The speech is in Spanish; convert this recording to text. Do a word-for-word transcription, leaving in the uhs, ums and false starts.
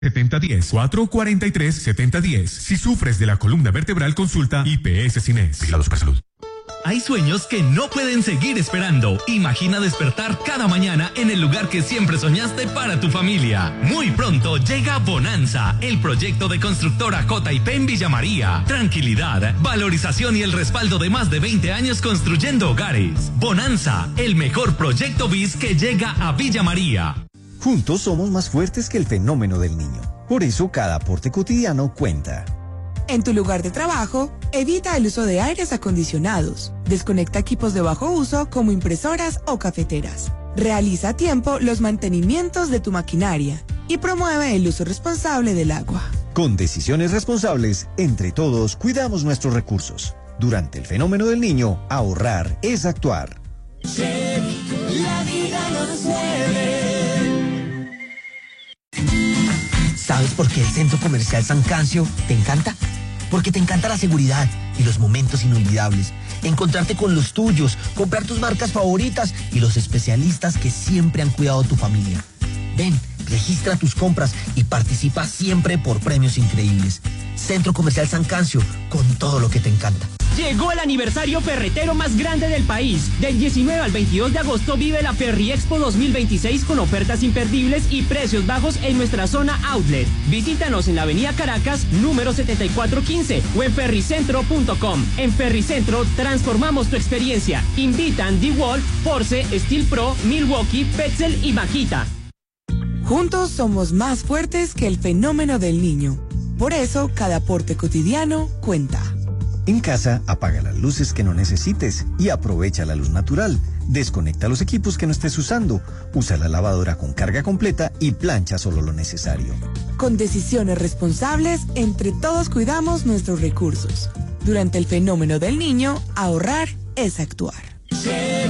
setenta diez, cuatro cuarenta y tres, setenta diez. Si sufres de la columna vertebral, consulta I P S Cines. Vigilados por salud. Hay sueños que no pueden seguir esperando. Imagina despertar cada mañana en el lugar que siempre soñaste para tu familia. Muy pronto llega Bonanza, el proyecto de constructora J y P en Villa María. Tranquilidad, valorización y el respaldo de más de veinte años construyendo hogares. Bonanza, el mejor proyecto B I S que llega a Villa María. Juntos somos más fuertes que el fenómeno del niño. Por eso cada aporte cotidiano cuenta. En tu lugar de trabajo, evita el uso de aires acondicionados. Desconecta equipos de bajo uso como impresoras o cafeteras. Realiza a tiempo los mantenimientos de tu maquinaria y promueve el uso responsable del agua. Con decisiones responsables, entre todos cuidamos nuestros recursos. Durante el fenómeno del niño, ahorrar es actuar. Chef, la vida nos mueve. ¿Sabes por qué el Centro Comercial San Cancio te encanta? Porque te encanta la seguridad y los momentos inolvidables, encontrarte con los tuyos, comprar tus marcas favoritas y los especialistas que siempre han cuidado tu familia. Ven, registra tus compras y participa siempre por premios increíbles. Centro Comercial San Cancio, con todo lo que te encanta. Llegó el aniversario ferretero más grande del país. Del diecinueve al veintidós de agosto vive la Ferri Expo dos mil veintiséis con ofertas imperdibles y precios bajos en nuestra zona outlet. Visítanos en la avenida Caracas, número setenta y cuatro quince o en ferricentro punto com. En Ferricentro transformamos tu experiencia. Invitan DeWalt, Force, Steel Pro, Milwaukee, Petzl y Makita. Juntos somos más fuertes que el fenómeno del niño. Por eso, cada aporte cotidiano cuenta. En casa, apaga las luces que no necesites y aprovecha la luz natural. Desconecta los equipos que no estés usando. Usa la lavadora con carga completa y plancha solo lo necesario. Con decisiones responsables, entre todos cuidamos nuestros recursos. Durante el fenómeno del niño, ahorrar es actuar.